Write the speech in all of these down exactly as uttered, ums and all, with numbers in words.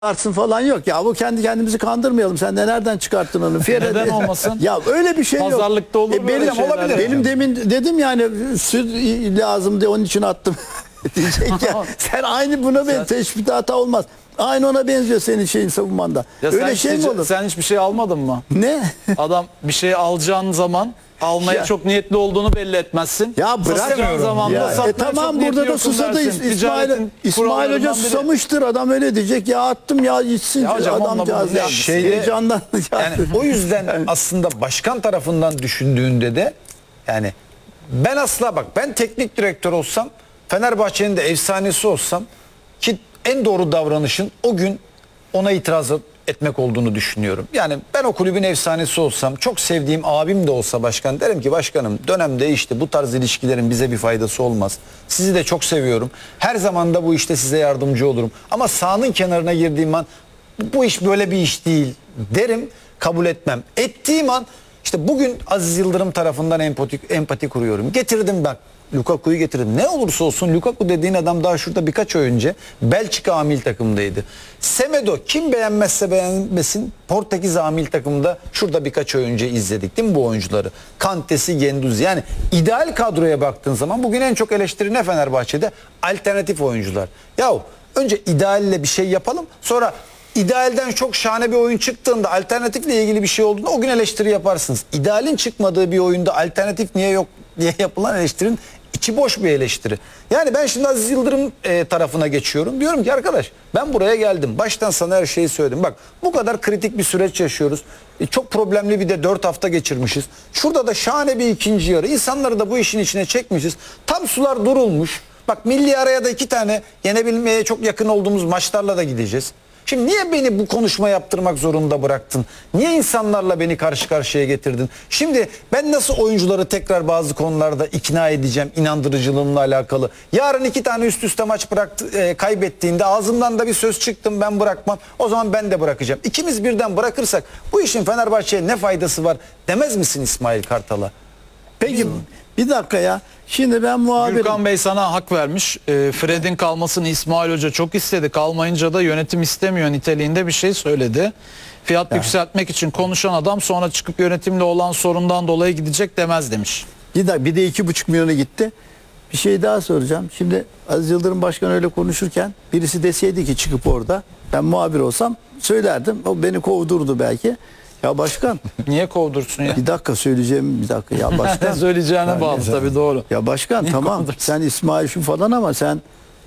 artsın falan yok ya, bu kendi kendimizi kandırmayalım, sen de nereden çıkarttın onu? Neden olmasın? Ya öyle bir şey yok. Pazarlıkta olur E, böyle benim, şeyler olabilir. ya. Benim demin dedim yani süt lazım diye onun için attım. Diyecek ya, sen aynı buna ben teşbih hata olmaz. Aynı ona benziyor senin şeyin savunmanda. Ya öyle sen şey mi hiç- olur? Sen hiçbir şey almadın mı? Ne? Adam bir şey alacağın zaman almaya Ya- çok niyetli olduğunu belli etmezsin. Ya bırak. Satacağın zaman Ya, da e satmaya tamam, çok niyeti burada da yoksun susadı. dersin. İsmail, Ticaretin İsmail Hoca kurallarından biri. susamıştır. Adam öyle diyecek ya, attım ya içsin Ya hocam, onunla adamcağız bunun ya. ne Şeyde- Heyecandan. Yani o yüzden aslında başkan tarafından düşündüğünde de yani ben asla bak ben teknik direktör olsam, Fenerbahçe'nin de efsanesi olsam, ki en doğru davranışın o gün ona itiraz etmek olduğunu düşünüyorum. Yani ben o kulübün efsanesi olsam, çok sevdiğim abim de olsa başkan, derim ki başkanım dönem değişti, bu tarz ilişkilerin bize bir faydası olmaz. Sizi de çok seviyorum. Her zaman da bu işte size yardımcı olurum. Ama sahanın kenarına girdiğim an bu iş böyle bir iş değil derim, kabul etmem. Ettiğim an işte bugün Aziz Yıldırım tarafından empati, empati kuruyorum. Getirdim bak, Lukaku'yu getirdim. Ne olursa olsun Lukaku dediğin adam daha şurada birkaç ay önce Belçika amil takımdaydı. Semedo, kim beğenmezse beğenmesin, Portekiz amil takımda şurada birkaç ay önce izledik değil mi bu oyuncuları? Kante'si, Genduzi. Yani ideal kadroya baktığın zaman bugün en çok eleştiri ne Fenerbahçe'de? Alternatif oyuncular. Yahu önce idealle bir şey yapalım, sonra İdealden çok şahane bir oyun çıktığında, alternatifle ilgili bir şey olduğunda o gün eleştiri yaparsınız. İdealin çıkmadığı bir oyunda alternatif niye yok diye yapılan eleştirinin içi boş bir eleştiri. Yani ben şimdi Aziz Yıldırım e, tarafına geçiyorum. Diyorum ki arkadaş, ben buraya geldim. Baştan sana her şeyi söyledim. Bak, bu kadar kritik bir süreç yaşıyoruz. E, çok problemli bir de dört hafta geçirmişiz. Şurada da şahane bir ikinci yarı. İnsanları da bu işin içine çekmişiz. Tam sular durulmuş. Bak, milli araya da iki tane yenebilmeye çok yakın olduğumuz maçlarla da gideceğiz. Şimdi niye beni bu konuşma yaptırmak zorunda bıraktın? Niye insanlarla beni karşı karşıya getirdin? Şimdi ben nasıl oyuncuları tekrar bazı konularda ikna edeceğim, inandırıcılığımla alakalı? Yarın iki tane üst üste maç bıraktı, e, kaybettiğinde ağzımdan da bir söz çıktım, ben bırakmam. O zaman ben de bırakacağım. İkimiz birden bırakırsak bu işin Fenerbahçe'ye ne faydası var demez misin İsmail Kartal'a? Peki bir dakika ya. Şimdi ben muhabirim. Gürkan Bey sana hak vermiş. E, Fred'in kalmasını İsmail Hoca çok istedi. Kalmayınca da yönetim istemiyor niteliğinde bir şey söyledi. Fiyat yükseltmek için konuşan adam sonra çıkıp yönetimle olan sorundan dolayı gidecek demez demiş. Bir, de, bir de iki buçuk milyona gitti. Bir şey daha soracağım. Şimdi Aziz Yıldırım Başkan öyle konuşurken birisi deseydi ki çıkıp orada, ben muhabir olsam söylerdim. O beni kovdurdu belki. Ya başkan Niye kovdursun ya? bir dakika söyleyeceğim, bir dakika ya başkan. Söyleyeceğine bağlı tabii, doğru. Ya başkan Niye tamam kovdursun? sen İsmail şu falan ama sen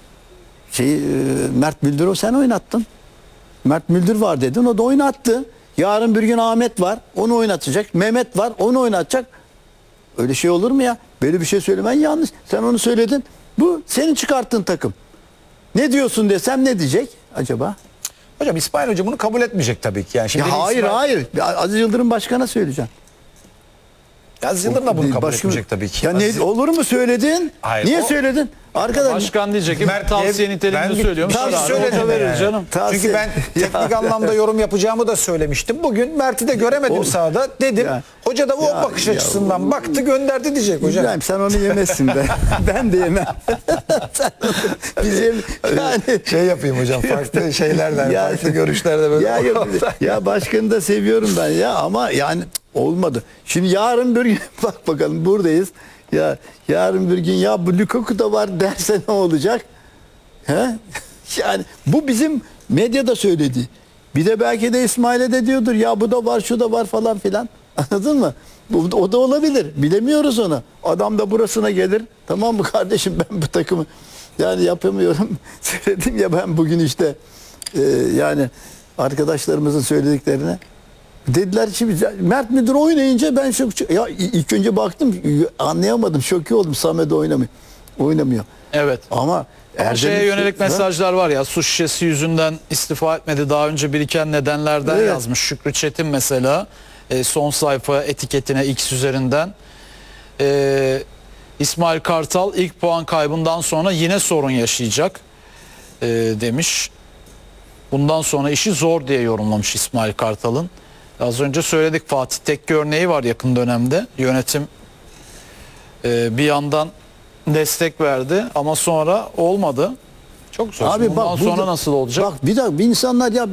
şey Mert Müldür'ü sen oynattın. Mert Müldür var dedin, o da oynattı. Yarın bir gün Ahmet var, onu oynatacak. Mehmet var, onu oynatacak. Öyle şey olur mu ya? Böyle bir şey söylemen yanlış. Sen onu söyledin. Bu senin çıkarttığın takım. Ne diyorsun desem ne diyecek acaba? Hocam İsmail Hoca bunu kabul etmeyecek tabii ki. Yani şimdi Ya hayır İsmail- hayır. Aziz Yıldırım Başkan'a söyleyeceğim. Aziz Yıldırım da bunu kabul Başka- etmeyecek tabii ki. Ya ne, Aziz- olur mu söyledin? Hayır, Niye o- söyledin? Arkadaş Başkan diyecek ki Mert- tavsiye ben niteliğinde bir- söylüyormuş. bir şey Sonra söyledim orta verir yani. canım. Tavsiye- Çünkü ben teknik Ya. anlamda yorum yapacağımı da söylemiştim. Bugün Mert'i de göremedim O- sahada. Dedim. Ya. Hoca da o Ya, bakış ya, açısından baktı, gönderdi diyecek hocam. İbrahim sen onu yemezsin be. Ben de yemem. Sen onu- Bizim yani Şey yapayım hocam, farklı şeylerden, Ya- farklı görüşlerde böyle. ya, ya, ya başkanı da seviyorum ben ya, ama yani olmadı. Şimdi yarın bir gün bak bakalım buradayız. Ya yarın bir gün ya bu Lukaku da var derse ne olacak? He? Yani bu bizim medyada söylediği. Bir de belki de İsmail'e de diyordur ya bu da var, şu da var falan filan. Anladın mı? Bu, o da olabilir. Bilemiyoruz onu. Adam da burasına gelir. Tamam mı kardeşim, ben bu takımı yani yapamıyorum. Söyledim ya ben bugün işte e, yani arkadaşlarımızın söylediklerine. Dediler şimdi Mert Müdür oynayınca ben şok, ya ilk önce baktım anlayamadım, şok oldum. Samet oynamıyor. Oynamıyor. Evet. Ama Ama şeye Erdem- yönelik Ha? mesajlar var ya, su şişesi yüzünden istifa etmedi, daha önce biriken nedenlerden Evet. yazmış Şükrü Çetin mesela, e, son sayfa etiketine X üzerinden. E, İsmail Kartal ilk puan kaybından sonra yine sorun yaşayacak e, demiş. Bundan sonra işi zor diye yorumlamış İsmail Kartal'ın. Az önce söyledik, Fatih Tekke örneği var yakın dönemde. Yönetim e, bir yandan destek verdi ama sonra olmadı. Çok zor. Bundan sonra nasıl olacak? Bak bir dakika, bir insanlar ya